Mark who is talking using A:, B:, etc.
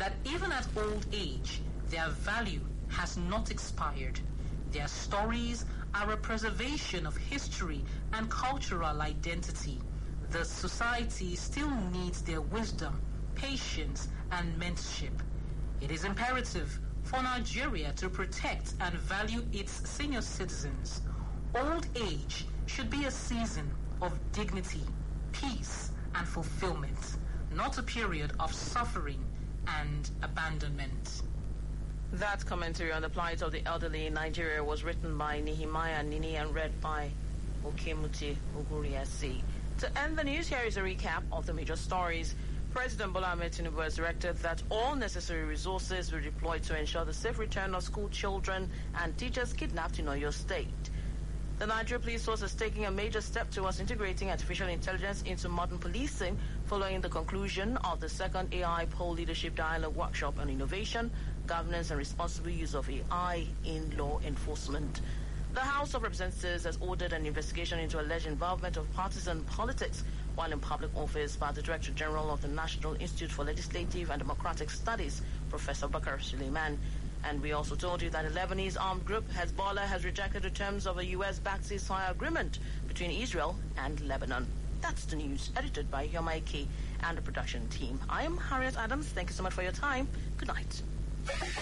A: that even at old age, their value has not expired. Their stories are a preservation of history and cultural identity. The society still needs their wisdom, patience, and mentorship. It is imperative for Nigeria to protect and value its senior citizens. Old age should be a season of dignity, peace, and fulfillment, not a period of suffering and abandonment.
B: That commentary on the plight of the elderly in Nigeria was written by Nehemiah Nini and read by Okemuti Oguriesi. To end the news, here is a recap of the major stories. President Bola Ahmed Tinubu has directed that all necessary resources be deployed to ensure the safe return of school children and teachers kidnapped in Oyo State. The Nigeria Police Force is taking a major step towards integrating artificial intelligence into modern policing following the conclusion of the second AI Poll Leadership Dialogue Workshop on Innovation, Governance and Responsible Use of AI in Law Enforcement. The House of Representatives has ordered an investigation into alleged involvement of partisan politics while in public office by the Director General of the National Institute for Legislative and Democratic Studies, Professor Bakar Suleiman. And we also told you that the Lebanese armed group Hezbollah has rejected the terms of a U.S.-backed ceasefire agreement between Israel and Lebanon. That's the news, edited by Yoma Ike and the production team. I am Harriet Adams. Thank you so much for your time. Good night.